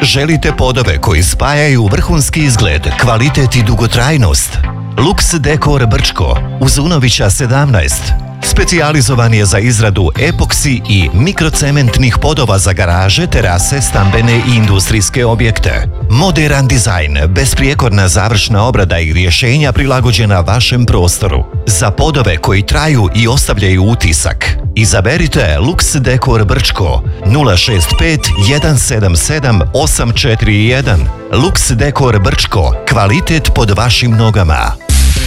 Želite podove koji spajaju vrhunski izgled, kvalitet i dugotrajnost? Lux Dekor Brčko uz Unovića 17. Specijalizovan je za izradu epoksi i mikrocementnih podova za garaže, terase, stambene i industrijske objekte. Moderan dizajn, besprijekorna završna obrada i rješenja prilagođena vašem prostoru. Za podove koji traju i ostavljaju utisak, izaberite Lux Dekor Brčko 065 177 841. Lux Dekor Brčko, kvalitet pod vašim nogama.